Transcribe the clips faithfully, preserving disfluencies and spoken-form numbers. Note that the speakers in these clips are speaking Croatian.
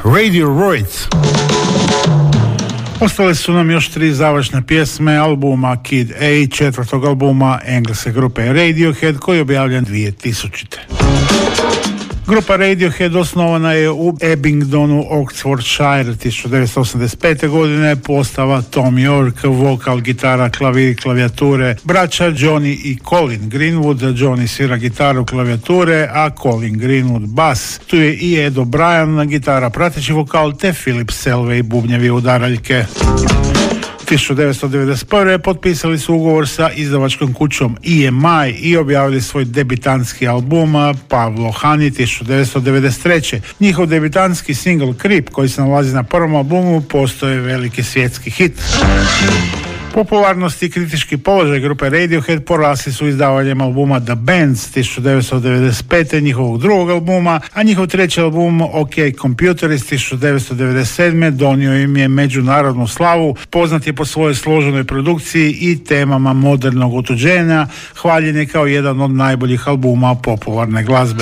Radiohead. Ostale su nam još tri završne pjesme albuma Kid A, četvrtog albuma engleske grupe Radiohead, koji je objavljen dvije tisućite. Grupa Radiohead osnovana je u Abingdonu, Oxfordshire tisuću devetsto osamdeset pete. godine, postava Tom York, vokal, gitara, klavir, klavijature, braća Johnny i Colin Greenwood. Johnny svira gitaru, klavijature, a Colin Greenwood bas. Tu je i Ed O'Brien, gitara, prateći vokal, te Philip Selway, bubnjevi udaraljke. tisuću devetsto devedeset prve. potpisali su ugovor sa izdavačkom kućom E M I i objavili svoj debitanski album Pavlo Hani tisuću devetsto devedeset treće. Njihov debitanski single Creep, koji se nalazi na prvom albumu, postoje veliki svjetski hit. Popularnost i kritički položaj grupe Radiohead porasli su izdavanjem albuma The Bands tisuću devetsto devedeset pete. njihovog drugog albuma, a njihov treći album OK Computer iz tisuću devetsto devedeset sedme. donio im je međunarodnu slavu, poznat je po svojoj složenoj produkciji i temama modernog otuđenja, hvaljen je kao jedan od najboljih albuma popularne glazbe.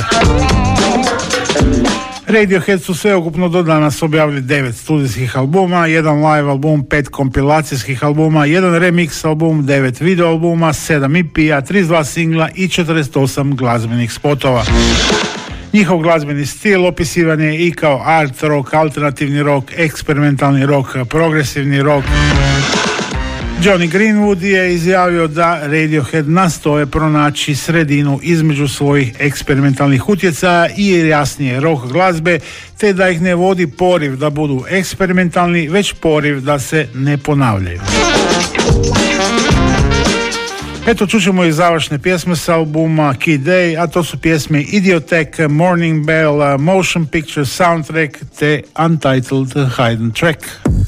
Radiohead su sveukupno do danas objavili devet studijskih albuma, jedan live album, pet kompilacijskih albuma, jedan remix album, devet video albuma, sedam E P-a, trideset dva singla i četrdeset osam glazbenih spotova. Njihov glazbeni stil opisivan je i kao art rock, alternativni rock, eksperimentalni rock, progresivni rock. Johnny Greenwood je izjavio da Radiohead nastoje pronaći sredinu između svojih eksperimentalnih utjecaja i jasnije rock glazbe, te da ih ne vodi poriv da budu eksperimentalni, već poriv da se ne ponavljaju. Eto, čućemo i završne pjesme sa albuma Kid A, a to su pjesme Idiotech, Morning Bell, Motion Picture Soundtrack te Untitled Hidden Track.